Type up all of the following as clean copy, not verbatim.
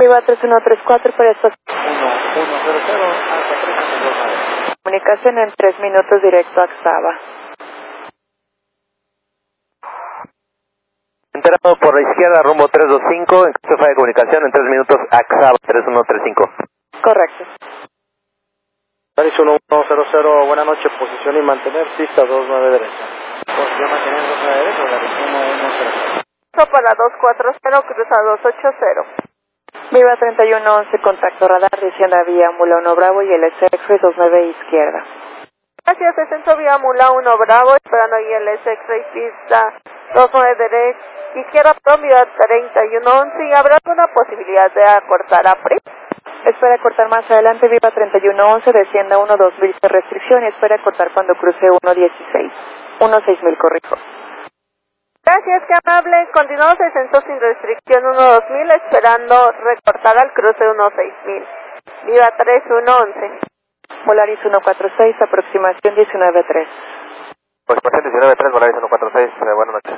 Viva 3134 para estación. 1100 hasta 329. Comunicación en 3 minutos directo a Xaba. Entramos por la izquierda, rumbo 325, en caso de falla de comunicación, en 3 minutos, Axaba 3135. Correcto. Paris 1100, buenas noches, posición y mantener, pista 29 derecha. Posición mantener 29 derecha, Paris 1100. Para 240, cruza 280. Viva 3111, contacto radar, descienda vía Mula 1 Bravo y LSX 29 izquierda. Gracias, descenso vía Mula 1 Bravo, esperando ahí LSX pista 29 derecha, izquierda, vía 3111, y habrá alguna posibilidad de acortar a PRI. Espera cortar más adelante, Viva 3111, descienda 12000 de restricción y espera cortar cuando cruce 116. 16000, corrijo. Gracias, qué amable. Continuamos descenso sin restricción 12000, esperando recortar al cruce 16000. Viva 3111. Volaris 146, aproximación 193. Aproximación 193, Volaris 146, buenas noches.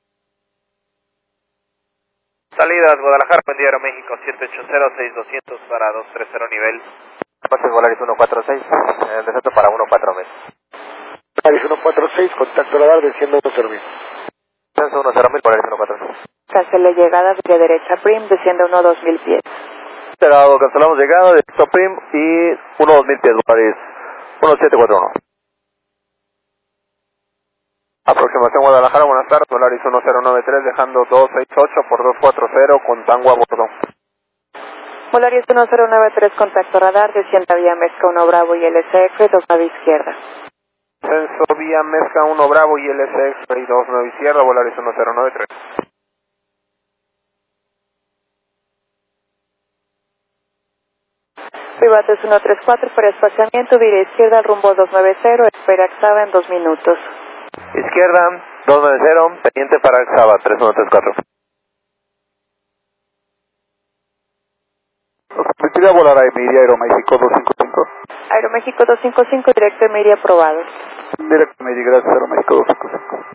Salidas, Guadalajara, buen día, Aeroméxico, 780-6200 para 230 nivel. Pases Volaris 146, descenso para 14000. Paris 146, contacto radar, desciendo 10000. Descenso 10000, Volaris 146. Cancele llegada vía derecha Prim, descienda 12000 pies. Cancelamos llegada, directo Prim y 12000 pies, Volaris 1741. Aproximación Guadalajara, buenas tardes, Volaris 1093, dejando 268 por 240 con tango a bordo. Volaris 1093, contacto radar, descienda vía Mezca 1 Bravo y LSX 29 izquierda. Descenso vía Mezca 1 Bravo y LSX 29 izquierda, Volaris 1093. Viva 3134 para espaciamiento, vía izquierda rumbo 290, espera Xaba en 2 minutos. Izquierda 290, pendiente para Xaba 3134. Permitiría volar a Emilia, Aeroméxico 255. Aeroméxico 255, directo Emilia aprobado. Directo Emilia, gracias, Aeroméxico 255.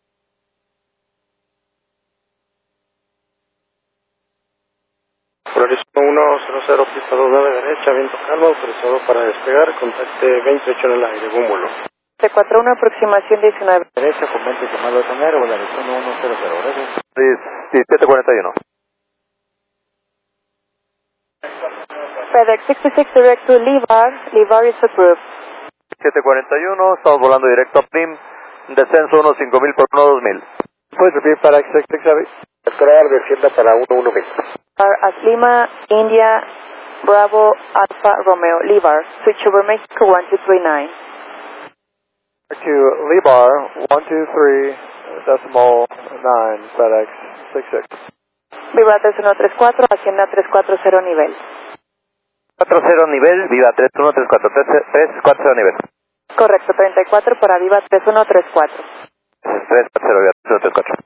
Volaris 100, pista 29 derecha, viento calmo, autorizado para despegar, contacte 28 en el aire, búmulo. T41, aproximación 19. Derecha, con 20 llamado de Tonero, Volaris 1100, gracias. 1741. FedEx 66 direct to Levar, Levar is approved. 741, estamos volando directo a Prim, descenso 15000 por 12000. ¿Puedes repetir para XX, Xavi? Esperar descienda para 11000. As Lima, India, Bravo, Alpha, Romeo, Levar, switch over Mexico 1239. To Lebar, 123.9, FedEx 66. Viva 3134, Hacienda 340 nivel. 40 nivel, Viva 3134, 340 nivel. Correcto, 34 para Viva 3134. 340, Viva 3134.